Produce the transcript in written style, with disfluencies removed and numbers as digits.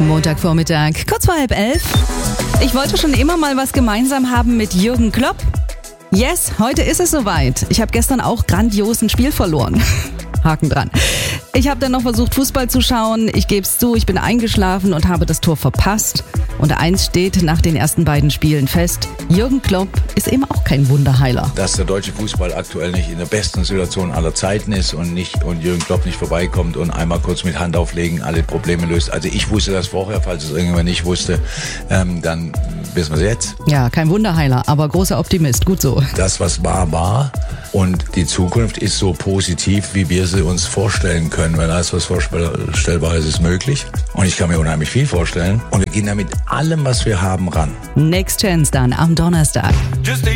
Montagvormittag, kurz vor 10:30. Ich wollte schon immer mal was gemeinsam haben mit Jürgen Klopp. Yes, heute ist es soweit. Ich habe gestern auch grandios ein Spiel verloren. Haken dran. Ich habe dann noch versucht, Fußball zu schauen. Ich gebe es zu, ich bin eingeschlafen und habe das Tor verpasst. Und eins steht nach den ersten beiden Spielen fest: Jürgen Klopp ist eben auch kein Wunderheiler. Dass der deutsche Fußball aktuell nicht in der besten Situation aller Zeiten ist und Jürgen Klopp nicht vorbeikommt und einmal kurz mit Hand auflegen alle Probleme löst. Also ich wusste das vorher, falls es irgendjemand nicht wusste, dann wissen wir es jetzt. Ja, kein Wunderheiler, aber großer Optimist. Gut so. Das, was war. Und die Zukunft ist so positiv, wie wir sie uns vorstellen können. Weil alles, was vorstellbar ist, ist möglich. Und ich kann mir unheimlich viel vorstellen. Und wir gehen da mit allem, was wir haben, ran. Next Chance dann am Donnerstag.